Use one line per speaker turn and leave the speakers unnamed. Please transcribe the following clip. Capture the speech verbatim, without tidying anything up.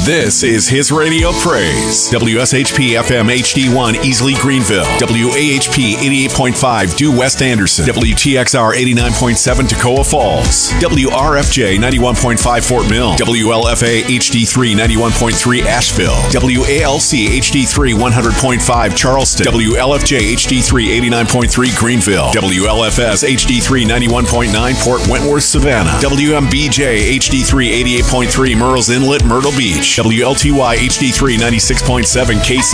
This is his radio praise. W S H P F M H D one Easley Greenville. W A H P eighty-eight point five Due West Anderson. W T X R eighty-nine point seven Toccoa Falls. W R F J ninety-one point five Fort Mill. W L F A H D three ninety-one point three Asheville. W A L C H D three one hundred point five Charleston. W L F J H D three eighty-nine point three Greenville. W L F S H D three ninety-one point nine Port Wentworth, Savannah. W M B J H D three eighty-eight point three Murrells Inlet, Myrtle Beach. W L T Y H D three ninety-six point seven K C